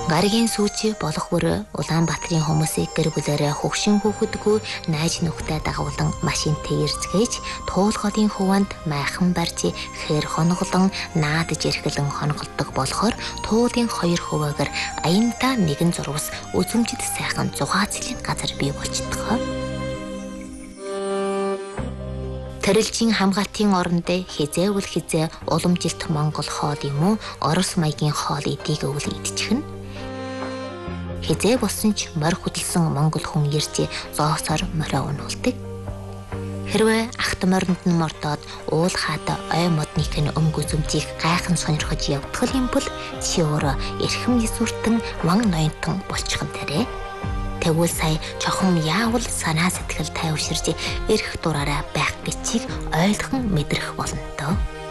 Гаригийн сүүчи болох бүр Улаанбаатарын хүмүүсийг гэр бүлээрээ хөвшин хүүхэдгүй найз нөхдөд дагуулan машинтэй ирцгээж туулгын хуванд майхан барьж хээр хонголон наадж эрхлэн хонголдог болохоор туулын 2 хуваагаар аяндаа нэгэн зурвас үзүмжид сайхан зугаацлын газар бий болчихдгоо. Тэрэлжийн хамгаалтын оронд хизээвэл хизээ уламжилт Монгол хоол юм уу Орос маягийн хоол идийг өвл идчихнэ. Хизээ болсон ч морь хөдөлсөн монгол хүн ирж зоосоор морио унуулдаг. Хэрвээ ахт моринд нь мортоод уул хаада ой модных нь өмгөзөмжийг гайхан сонирхож явдгал юм бол чи өөрөө эрхэм эсвэртэн ван ноёнтон болчих юм дээрээ. Тэгвэл сая чохон яавал санаа сэтгэл тайвширж эрх дураараа байх гэчийг ойлгон мэдрэх болно доо.